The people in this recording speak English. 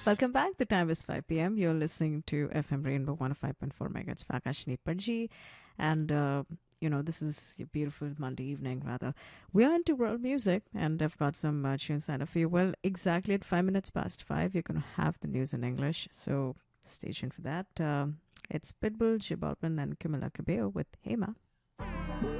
Welcome back. The time is 5 p.m. You're listening to FM Rainbow 105.4 megahertz for Akashni Parji. And, this is a beautiful Monday evening, rather. We are into world music, and I've got some tunes lined up for you. Well, exactly at 5 minutes past 5, you're going to have the news in English. So stay tuned for that. It's Pitbull, J Balvin, and Camila Cabello with Hema.